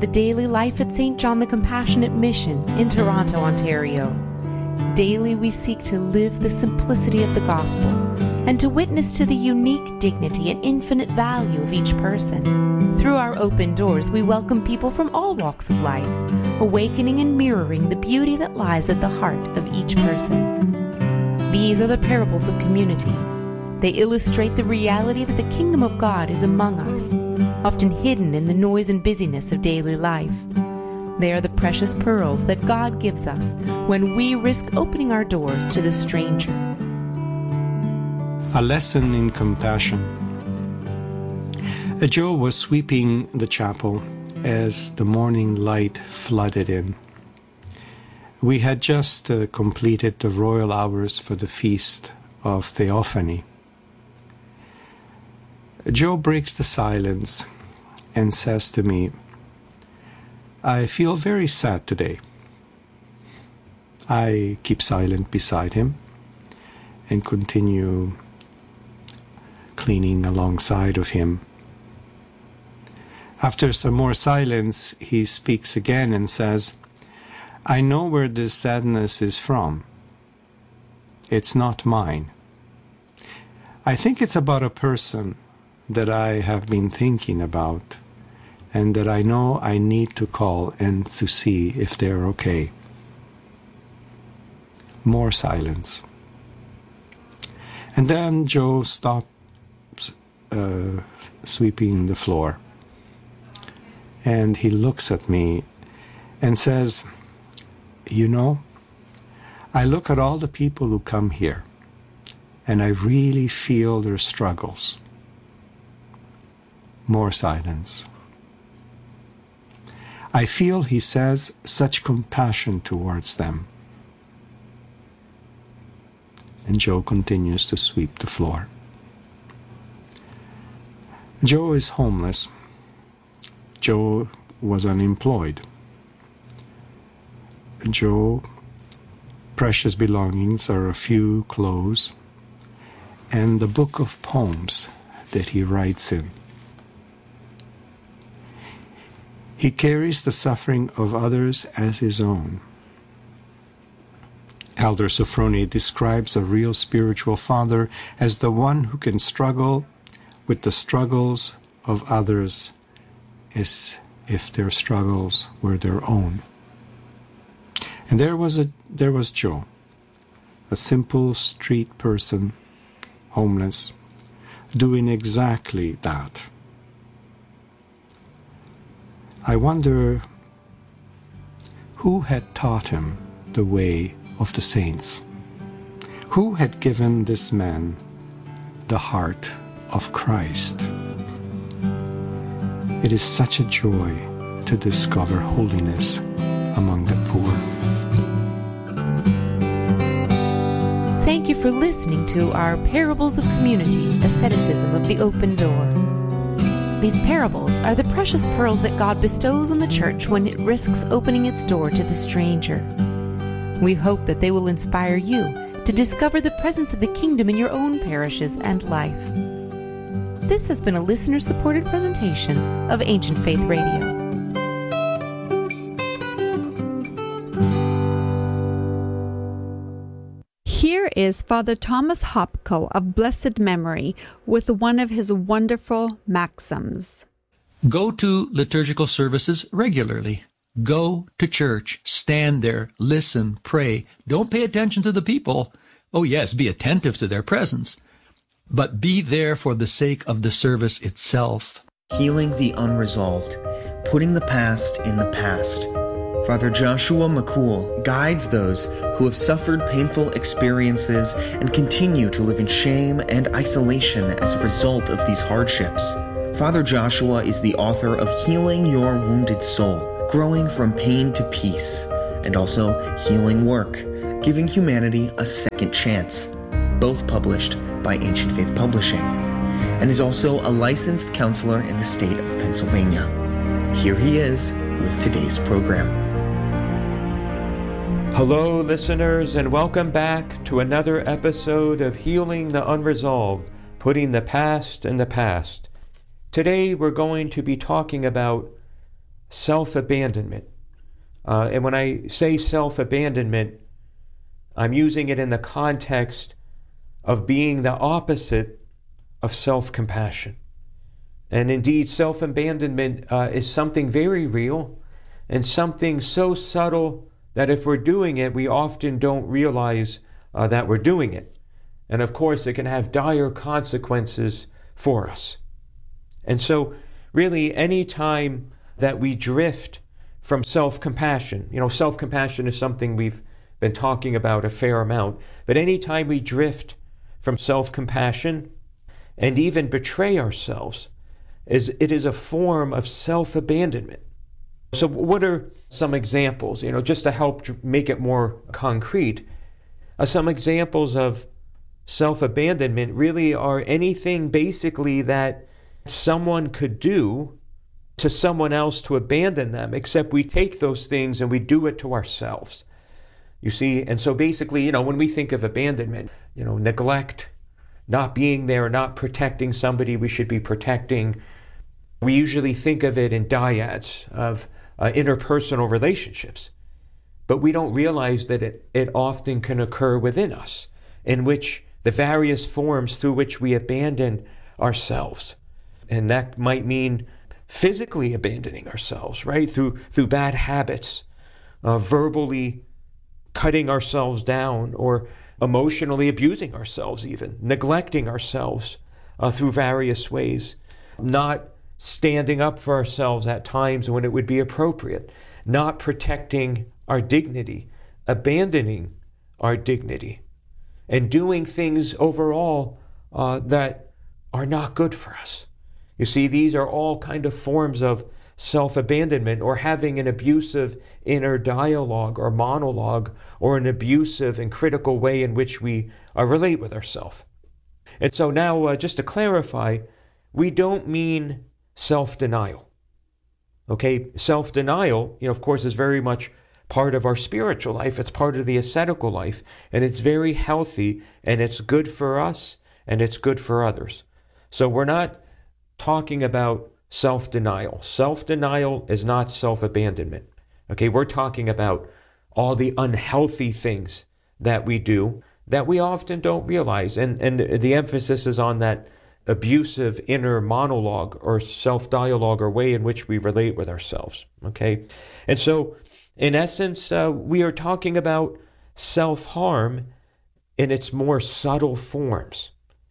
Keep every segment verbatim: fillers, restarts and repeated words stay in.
the daily life at Saint John the Compassionate Mission in Toronto, Ontario. Daily we seek to live the simplicity of the gospel and to witness to the unique dignity and infinite value of each person. Through our open doors, we welcome people from all walks of life, awakening and mirroring the beauty that lies at the heart of each person. These are the parables of community. They illustrate the reality that the kingdom of God is among us, often hidden in the noise and busyness of daily life. They are the precious pearls that God gives us when we risk opening our doors to the stranger. A lesson in compassion. Joe was sweeping the chapel as the morning light flooded in. We had just uh, completed the royal hours for the Feast of Theophany. Joe breaks the silence and says to me, "I feel very sad today." I keep silent beside him and continue cleaning alongside of him. After some more silence, he speaks again and says, "I know where this sadness is from. It's not mine. I think it's about a person that I have been thinking about and that I know I need to call and to see if they're okay." More silence. And then Joe stops uh, sweeping the floor. And he looks at me and says, "You know, I look at all the people who come here, and I really feel their struggles." More silence. "I feel," he says, "such compassion towards them." And Joe continues to sweep the floor. Joe is homeless. Joe was unemployed. Joe's precious belongings are a few clothes and the book of poems that he writes in. He carries the suffering of others as his own. Elder Sophrony describes a real spiritual father as the one who can struggle with the struggles of others as if their struggles were their own. And there was a there was Joe, a simple street person, homeless, doing exactly that. I wonder who had taught him the way of the saints? Who had given this man the heart of Christ? It is such a joy to discover holiness among the poor. Thank you for listening to our Parables of Community, Asceticism of the Open Door. These parables are the precious pearls that God bestows on the church when it risks opening its door to the stranger. We hope that they will inspire you to discover the presence of the kingdom in your own parishes and life. This has been a listener-supported presentation of Ancient Faith Radio. Here is Father Thomas Hopko of blessed memory with one of his wonderful maxims. Go to liturgical services regularly. Go to church, stand there, listen, pray. Don't pay attention to the people. Oh yes, be attentive to their presence. But be there for the sake of the service itself. Healing the unresolved, putting the past in the past. Father Joshua McCool guides those who have suffered painful experiences and continue to live in shame and isolation as a result of these hardships. Father Joshua is the author of Healing Your Wounded Soul, Growing from Pain to Peace, and also Healing Work, Giving Humanity a Second Chance, both published by Ancient Faith Publishing, and is also a licensed counselor in the state of Pennsylvania. Here he is with today's program. Hello, listeners, and welcome back to another episode of Healing the Unresolved, Putting the Past in the Past. Today we're going to be talking about self-abandonment. Uh, and when I say self-abandonment, I'm using it in the context of being the opposite of self-compassion. And indeed, self-abandonment uh, is something very real and something so subtle that if we're doing it, we often don't realize uh, that we're doing it. And of course, it can have dire consequences for us. And so, really, any time that we drift from self-compassion, you know, self-compassion is something we've been talking about a fair amount, but any time we drift from self-compassion and even betray ourselves, is it is a form of self-abandonment. So what are some examples, you know, just to help make it more concrete? Uh, some examples of self-abandonment really are anything basically that someone could do to someone else to abandon them, except we take those things and we do it to ourselves. You see, and so basically, you know, when we think of abandonment, you know, neglect, not being there, not protecting somebody we should be protecting, we usually think of it in dyads of uh, interpersonal relationships. But we don't realize that it, it often can occur within us, in which the various forms through which we abandon ourselves. And that might mean physically abandoning ourselves, right? Through through bad habits, uh, verbally cutting ourselves down, or emotionally abusing ourselves even, neglecting ourselves uh, through various ways, not standing up for ourselves at times when it would be appropriate, not protecting our dignity, abandoning our dignity, and doing things overall uh, that are not good for us. You see, these are all kind of forms of self-abandonment, or having an abusive inner dialogue or monologue, or an abusive and critical way in which we uh, relate with ourselves. And so now, uh, just to clarify, we don't mean self-denial. Okay, self-denial, you know, of course, is very much part of our spiritual life. It's part of the ascetical life, and it's very healthy, and it's good for us, and it's good for others. So we're not talking about self-denial. Self-denial is not self-abandonment. Okay, we're talking about all the unhealthy things that we do that we often don't realize. And, and the emphasis is on that abusive inner monologue or self-dialogue or way in which we relate with ourselves. Okay, and so in essence, uh, we are talking about self-harm in its more subtle forms.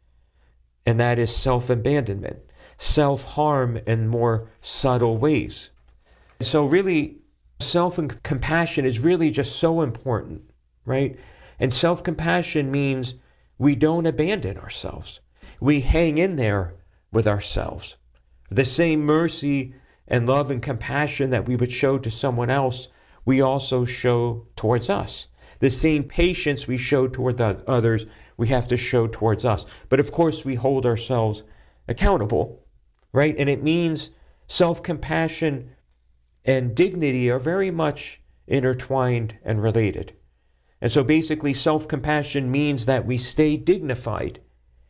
And that is self-abandonment. Self-harm in more subtle ways. So really, self-compassion is really just so important, right? And self-compassion means we don't abandon ourselves. We hang in there with ourselves. The same mercy and love and compassion that we would show to someone else, we also show towards us. The same patience we show toward the others, we have to show towards us. But of course, we hold ourselves accountable, right? And it means self-compassion and dignity are very much intertwined and related. And so basically, self-compassion means that we stay dignified,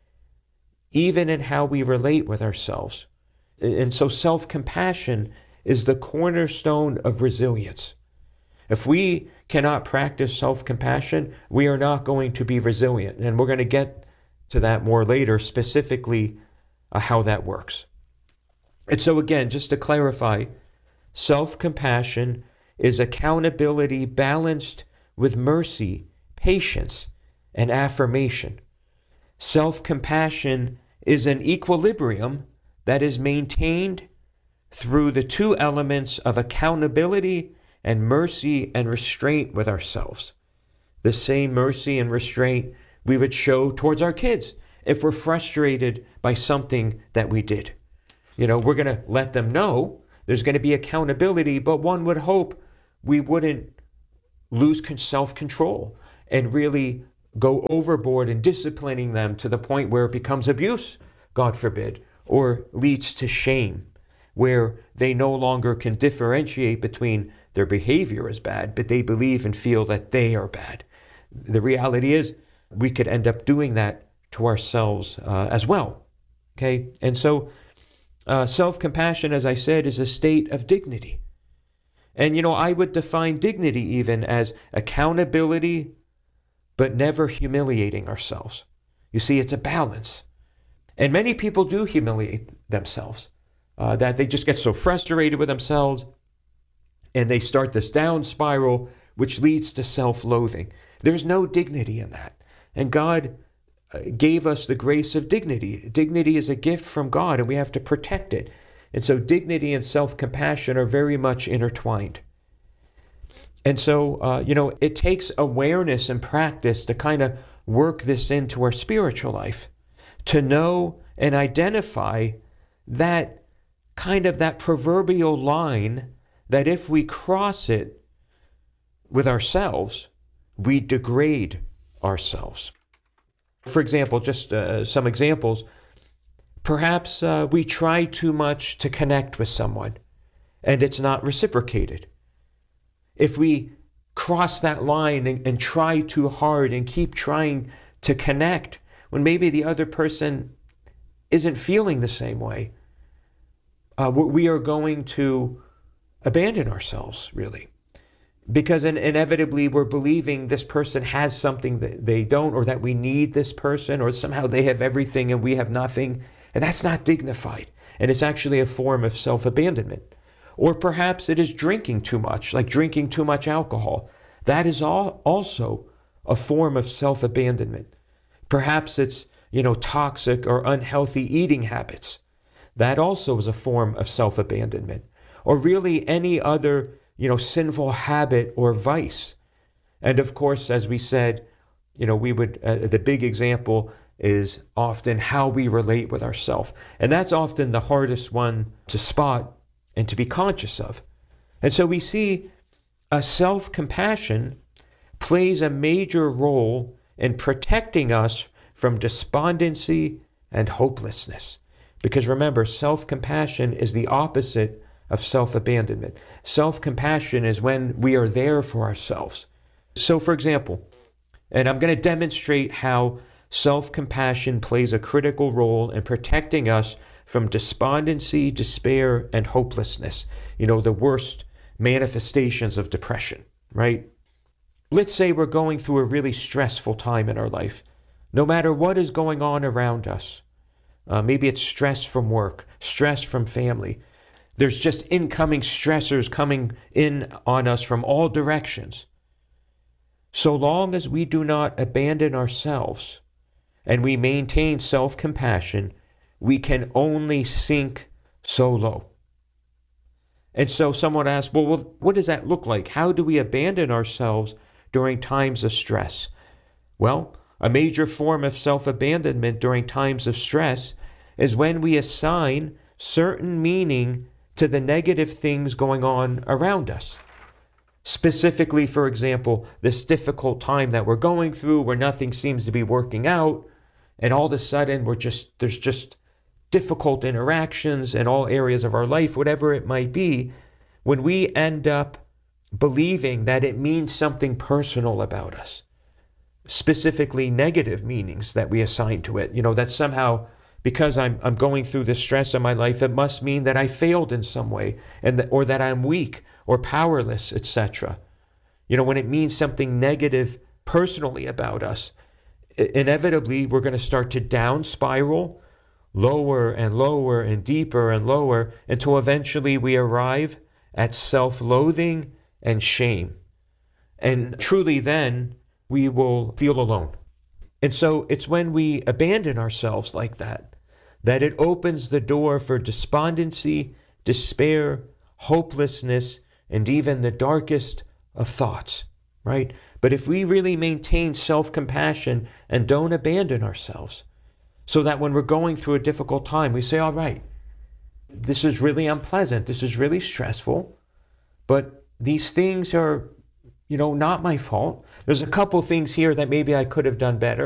even in how we relate with ourselves. And so self-compassion is the cornerstone of resilience. If we cannot practice self-compassion, we are not going to be resilient. And we're going to get to that more later, specifically uh, how that works. And so again, just to clarify, self-compassion is accountability balanced with mercy, patience, and affirmation. Self-compassion is an equilibrium that is maintained through the two elements of accountability and mercy and restraint with ourselves. The same mercy and restraint we would show towards our kids if we're frustrated by something that we did. You know, we're going to let them know there's going to be accountability, but one would hope we wouldn't lose self-control and really go overboard in disciplining them to the point where it becomes abuse, God forbid, or leads to shame, where they no longer can differentiate between their behavior as bad, but they believe and feel that they are bad. The reality is we could end up doing that to ourselves uh, as well. Okay, and so uh, self-compassion, as I said, is a state of dignity. And, you know, I would define dignity even as accountability, but never humiliating ourselves. You see, it's a balance. And many people do humiliate themselves, uh, that they just get so frustrated with themselves and they start this down spiral, which leads to self-loathing. There's no dignity in that. And God gave us the grace of dignity. Dignity is a gift from God, and we have to protect it. And so dignity and self-compassion are very much intertwined. And so, uh, you know, it takes awareness and practice to kind of work this into our spiritual life, to know and identify that kind of that proverbial line that if we cross it with ourselves, we degrade ourselves. For example, just uh, some examples. Perhaps uh, we try too much to connect with someone and it's not reciprocated. If we cross that line and, and try too hard and keep trying to connect when maybe the other person isn't feeling the same way, uh, we are going to abandon ourselves, really. Because in, inevitably we're believing this person has something that they don't, or that we need this person, or somehow they have everything and we have nothing. And that's not dignified. And it's actually a form of self-abandonment. Or perhaps it is drinking too much, like drinking too much alcohol. That is all also a form of self-abandonment. Perhaps it's, you know, toxic or unhealthy eating habits. That also is a form of self-abandonment. Or really any other, you know, sinful habit or vice. And of course, as we said, you know, we would, uh, the big example is often how we relate with ourselves. And that's often the hardest one to spot and to be conscious of. And so we see a self-compassion plays a major role in protecting us from despondency and hopelessness. Because remember, self-compassion is the opposite of self-abandonment. Self-compassion is when we are there for ourselves. So for example, and I'm going to demonstrate how self-compassion plays a critical role in protecting us from despondency, despair, and hopelessness. You know, the worst manifestations of depression, right? Let's say we're going through a really stressful time in our life. No matter what is going on around us, uh, maybe it's stress from work, stress from family. There's just incoming stressors coming in on us from all directions. So long as we do not abandon ourselves and we maintain self-compassion, we can only sink so low. And so someone asks, well, what does that look like? How do we abandon ourselves during times of stress? Well, a major form of self-abandonment during times of stress is when we assign certain meaning to the negative things going on around us. Specifically, for example, this difficult time that we're going through where nothing seems to be working out, and all of a sudden we're just, there's just difficult interactions in all areas of our life, whatever it might be, when we end up believing that it means something personal about us, specifically negative meanings that we assign to it, you know, that somehow because I'm I'm going through this stress in my life, it must mean that I failed in some way, and that, or that I'm weak or powerless, et cetera. You know, when it means something negative personally about us, inevitably we're going to start to down spiral, lower and lower and deeper and lower, until eventually we arrive at self-loathing and shame. And truly then we will feel alone. And so it's when we abandon ourselves like that, that it opens the door for despondency, despair, hopelessness, and even the darkest of thoughts, right? But if we really maintain self-compassion and don't abandon ourselves, so that when we're going through a difficult time, we say, all right, this is really unpleasant, this is really stressful, but these things are, you know, not my fault. There's a couple things here that maybe I could have done better.